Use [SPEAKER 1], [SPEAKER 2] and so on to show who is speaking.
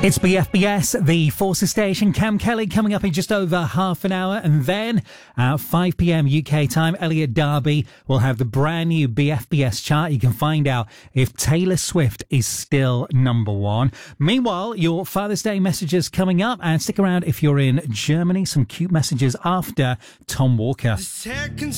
[SPEAKER 1] It's BFBS, the Forces Station. Cam Kelly coming up in just over half an hour. And then at 5 p.m. UK time, Elliot Darby will have the brand new BFBS chart. You can find out if Taylor Swift is still number one. Meanwhile, your Father's Day messages coming up. And stick around if you're in Germany. Some cute messages after Tom Walker.